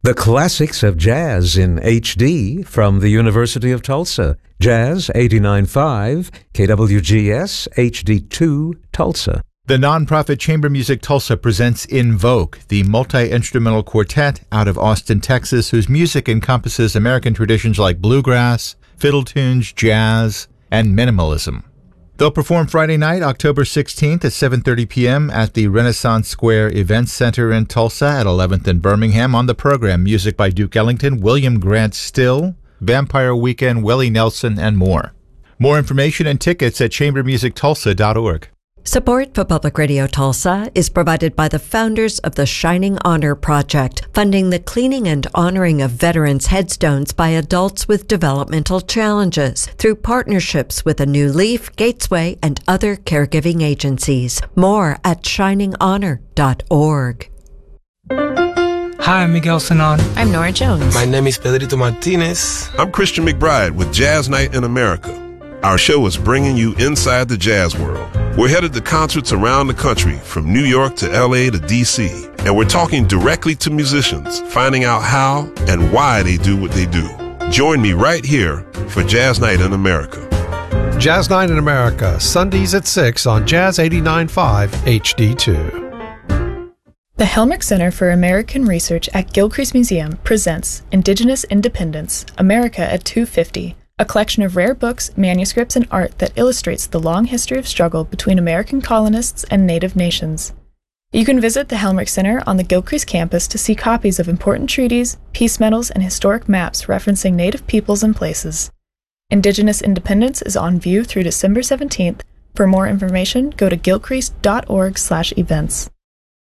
The classics of jazz in HD from the University of Tulsa. Jazz 89.5, KWGS HD2, Tulsa. The nonprofit Chamber Music Tulsa presents Invoke, the multi-instrumental quartet out of Austin, Texas, whose music encompasses American traditions like bluegrass, fiddle tunes, jazz, and minimalism. They'll perform Friday night, October 16th at 7:30 p.m. at the Renaissance Square Events Center in Tulsa at 11th and Birmingham. On the program, music by Duke Ellington, William Grant Still, Vampire Weekend, Willie Nelson, and more. More information and tickets at chambermusictulsa.org. Support for Public Radio Tulsa is provided by the founders of the Shining Honor Project, funding the cleaning and honoring of veterans' headstones by adults with developmental challenges through partnerships with A New Leaf, Gatesway, and other caregiving agencies. More at shininghonor.org. Hi, I'm Miguel Sanon. I'm Nora Jones. My name is Pedrito Martinez. I'm Christian McBride with Jazz Night in America. Our show is bringing you inside the jazz world. We're headed to concerts around the country, from New York to LA to DC, and we're talking directly to musicians, finding out how and why they do what they do. Join me right here for Jazz Night in America. Jazz Night in America, Sundays at 6 on Jazz 89.5 HD2. The Helmerich Center for American Research at Gilcrease Museum presents Indigenous Independence, America at 250, a collection of rare books, manuscripts, and art that illustrates the long history of struggle between American colonists and Native nations. You can visit the Helmerich Center on the Gilcrease campus to see copies of important treaties, peace medals, and historic maps referencing Native peoples and places. Indigenous Independence is on view through December 17th. For more information, go to gilcrease.org/events.